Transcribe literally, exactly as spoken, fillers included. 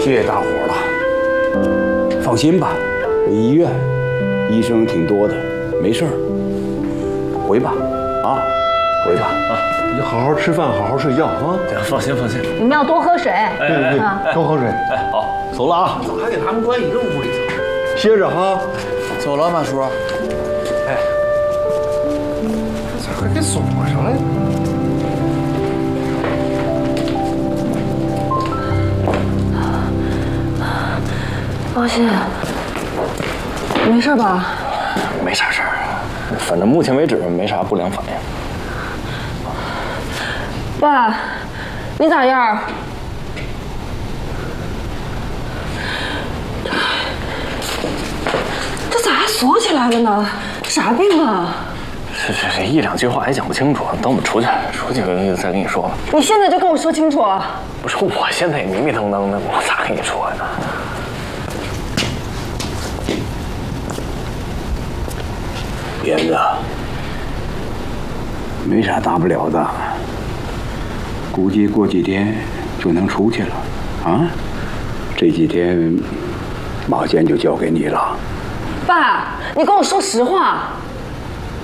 谢谢大伙儿了。放心吧，医院医生挺多的，没事儿。回吧，啊，回吧啊！ 你好好吃饭，好好睡觉啊！ 放心放心， 你们要多喝水。 对对对，多喝水。 哎，好， 走了啊！ 咋还给他们关一个屋里头？ 歇着哈。 走了，马叔。哎，咋还给锁上了？ 高鑫，没事吧？ 没啥事儿，反正目前为止没啥不良反应。 爸，你咋样？这咋还锁起来了呢？啥病啊？ 这这这一两句话也讲不清楚，等我们出去，出去再跟你说吧。 你现在就跟我说清楚啊！ 不是，我现在也迷迷瞪瞪的，我咋跟你说呢？ 别子，没啥大不了的，估计过几天就能出去了。啊，这几天马健就交给你了。 爸，你跟我说实话。